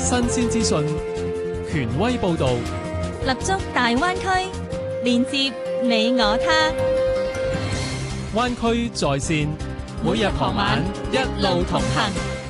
新鮮資訊，權威報導， 立足大灣區，連接你我他。 灣區在線，每日傍晚一路同行。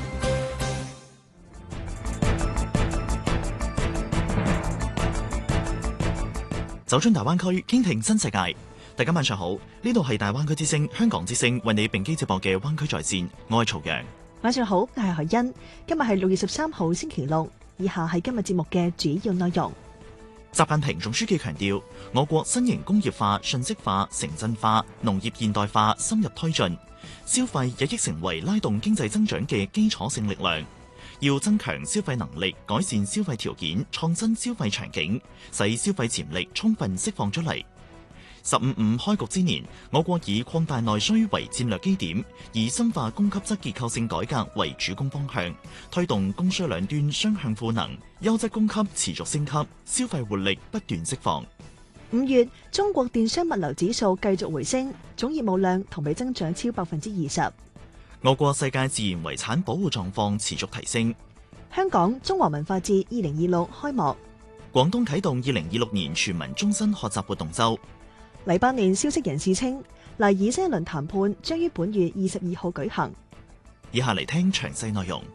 走進大灣區，傾聽新世界。大家晚上好，呢度係大灣區之聲、香港之聲為你並機直播嘅灣區在線，我係曹陽。 晚上好，我係何欣。今日係6月13號星期六，以下係今日節目嘅主要內容。 習近平總書記強調，我國新型工業化、信息化、城鎮化、農業現代化深入推進，消費日益成為拉動經濟增長嘅基礎性力量。要增強消費能力，改善消費條件，創新消費場景，使消費潛力充分釋放出嚟。15.5開局之年，我國以擴大內需為戰略基點，以深化供給側結構性改革為主攻方向，推動供需兩端雙向賦能，優質供給持續升級，消費活力不斷釋放。 5月，中國電商物流指數繼續回升，總業務量同比增長超20%。 我國世界自然遺產保護狀況持續提升。 香港中華文化節2026開幕。 廣東啟動2026年全民終身學習活動週。 黎巴嫩消息人士稱，黎以色列談判將於本月22號舉行。 以下嚟聽詳細內容。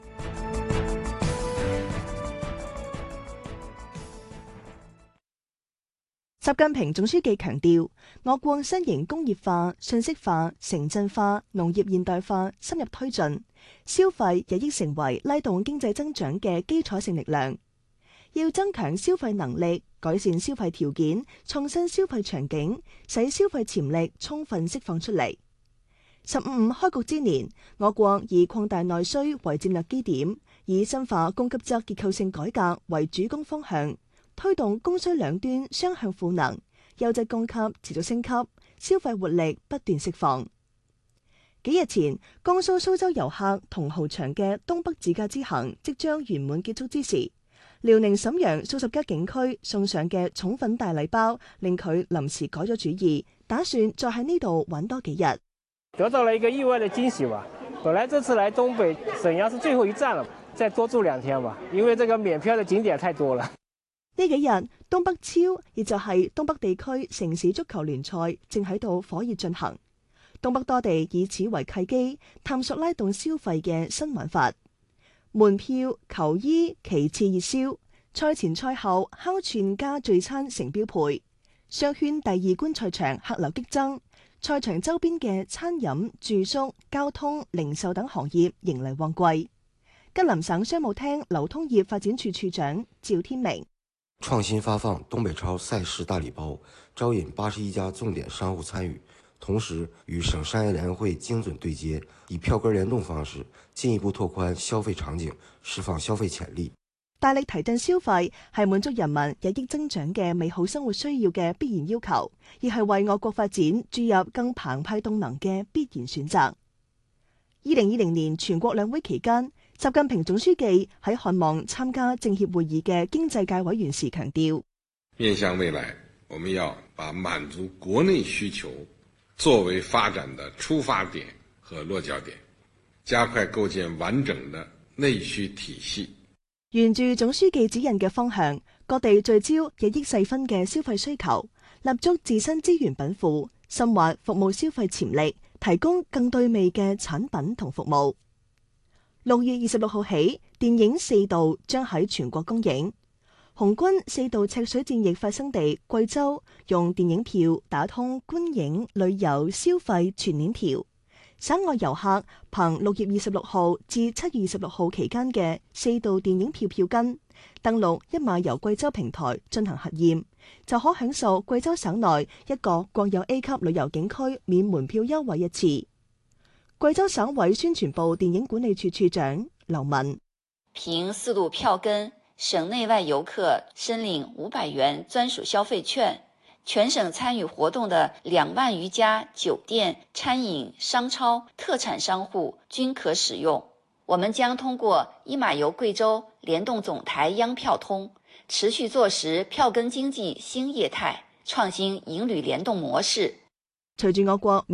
習近平總書記強調，我國新型工業化、信息化、城鎮化、農業現代化深入推進，消費日益成為拉動經濟增長嘅基礎性力量。要增強消費能力，改善消費條件，創新消費場景，使消費潛力充分釋放出嚟。15.5開局之年，我國以擴大內需為戰略基點，以深化供給側結構性改革為主攻方向，推動供需兩端雙向賦能，優質供給持續升級，消費活力不斷釋放。幾日前，江蘇蘇州遊客同翱翔嘅東北自駕之行即將圓滿結束之時，遼寧瀋陽數十家景區送上嘅寵粉大禮包，令佢臨時改咗主意，打算再喺呢度玩多幾日。 得到了一個意外的驚喜吧。本來這次來東北瀋陽是最後一站了，再多住2天吧，因為這個免票的景點太多了。 呢幾日東北超，亦就係東北地區城市足球聯賽正喺度火熱進行，東北多地以此為契機，探索拉動消費嘅新玩法。門票、球衣其次熱銷，賽前賽後烤串加聚餐成標配。商圈第2觀賽場客流激增，賽場周邊嘅餐飲、住宿、交通、零售等行業迎嚟旺季。吉林省商務廳流通業發展處處長趙天明： 創新發放東北超賽事大禮包，招引81家重點商戶參與，同時與省商業聯會精準對接，以票根聯動方式進一步拓寬消費場景，釋放消費潛力。 大力提振消費係滿足人民日益增長嘅美好生活需要嘅必然要求，亦係為我國發展注入更澎湃動能嘅必然選擇。2020年全國兩會期間，習近平總書記喺看望參加政協會議嘅經濟界委員時強調， 面向未來，我們要把滿足國內需求作為發展的出發點和落腳點，加快構建完整的內需體系。 沿住總書記指引嘅方向，各地聚焦日益細分嘅消費需求，立足自身資源稟賦，深挖服務消費潛力，提供更對味嘅產品同服務。6月26號起，電影《四渡》將喺全國公映。紅軍四渡赤水戰役發生地貴州用電影票打通觀影、旅遊、消費全鏈條。省外遊客憑6月26號至7月26號期間嘅四渡電影票票根，登錄一馬遊貴州平台進行核驗，就可享受貴州省內一個國有 A 級旅遊景區免門票優惠一次。貴州省委宣傳部電影管理處處長劉文： 憑四渡票根，省內外遊客申領500元專屬消費券。全省參與活動的2萬餘家酒店、餐飲、商超、特產商戶均可使用。我們將通過一馬遊貴州聯動總台央票通，持續做實票根經濟新業態，創新營旅聯動模式。 隨住我國